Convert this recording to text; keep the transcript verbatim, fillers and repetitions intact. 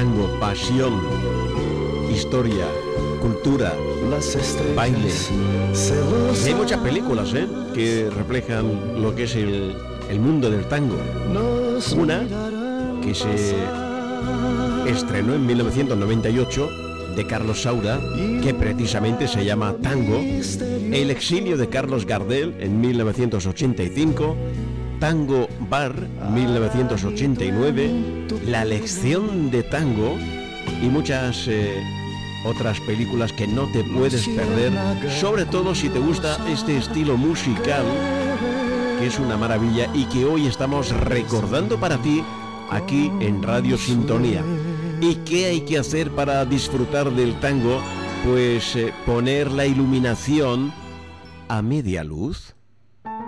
tango, pasión, historia, cultura, baile. Y hay muchas películas ¿eh? que reflejan lo que es el, el mundo del tango. Una que se estrenó en mil novecientos noventa y ocho de Carlos Saura, que precisamente se llama Tango. El exilio de Carlos Gardel en mil novecientos ochenta y cinco. Tango Bar mil novecientos ochenta y nueve. La lección de tango y muchas eh, otras películas que no te puedes perder, sobre todo si te gusta este estilo musical, que es una maravilla y que hoy estamos recordando para ti aquí en Radio Sintonía. ¿Y qué hay que hacer para disfrutar del tango? Pues eh, poner la iluminación a media luz.